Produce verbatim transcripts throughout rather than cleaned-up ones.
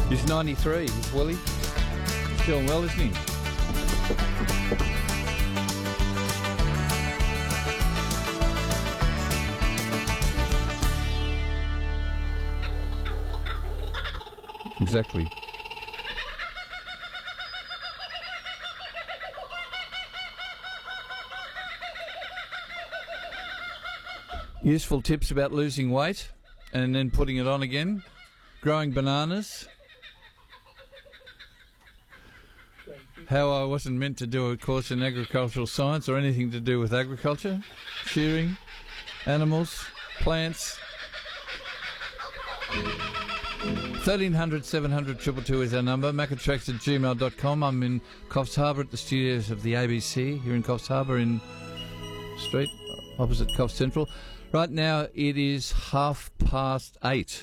He's ninety-three, is Willie. He's doing well, isn't he? Exactly. Useful tips about losing weight and then putting it on again. Growing bananas. How I wasn't meant to do a course in agricultural science or anything to do with agriculture. Shearing, animals, plants. thirteen hundred, seven hundred, two two two is our number. macatrax at gmail dot com. I'm in Coffs Harbour at the studios of the A B C here in Coffs Harbour in Street, opposite Coffs Central. Right now it is half past eight.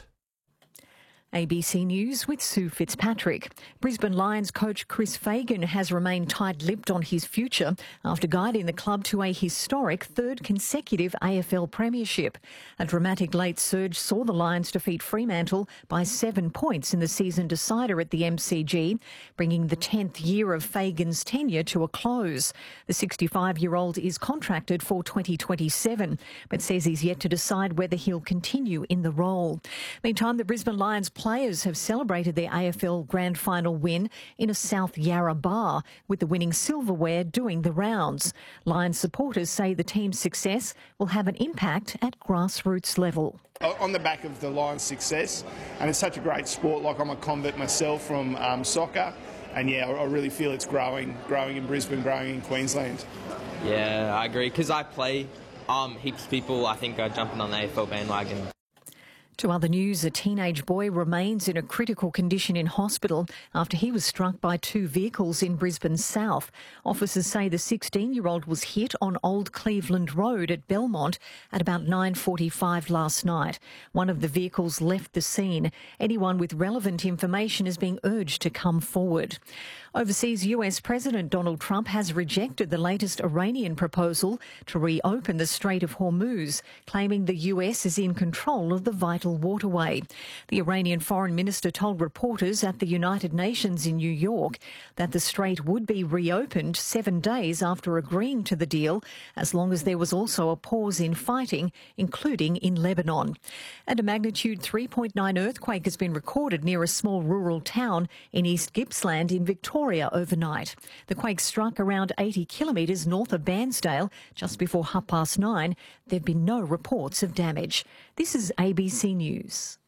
A B C News with Sue Fitzpatrick. Brisbane Lions coach Chris Fagan has remained tight-lipped on his future after guiding the club to a historic third consecutive A F L premiership. A dramatic late surge saw the Lions defeat Fremantle by seven points in the season decider at the M C G, bringing the tenth year of Fagan's tenure to a close. The sixty-five-year-old is contracted for twenty twenty-seven, but says he's yet to decide whether he'll continue in the role. Meantime, the Brisbane Lions players have celebrated their A F L Grand Final win in a South Yarra bar, with the winning silverware doing the rounds. Lions supporters say the team's success will have an impact at grassroots level. On the back of the Lions' success, and it's such a great sport, like I'm a convert myself from um, soccer, and yeah, I really feel it's growing, growing in Brisbane, growing in Queensland. Yeah, I agree, because I play, um, heaps of people I think are jumping on the A F L bandwagon. To other news, a teenage boy remains in a critical condition in hospital after he was struck by two vehicles in Brisbane South. Officers say the sixteen-year-old was hit on Old Cleveland Road at Belmont at about nine forty-five last night. One of the vehicles left the scene. Anyone with relevant information is being urged to come forward. Overseas, U S President Donald Trump has rejected the latest Iranian proposal to reopen the Strait of Hormuz, claiming the U S is in control of the vital waterway. The Iranian foreign minister told reporters at the United Nations in New York that the strait would be reopened seven days after agreeing to the deal, as long as there was also a pause in fighting, including in Lebanon. And a magnitude three point nine earthquake has been recorded near a small rural town in East Gippsland in Victoria overnight. The quake struck around eighty kilometres north of Bairnsdale just before half past nine. There have been no reports of damage. This is A B C News.